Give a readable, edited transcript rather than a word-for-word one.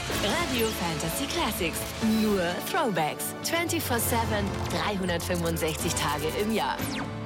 Radio Fantasy Classics. Nur Throwbacks. 24/7, 365 Tage im Jahr.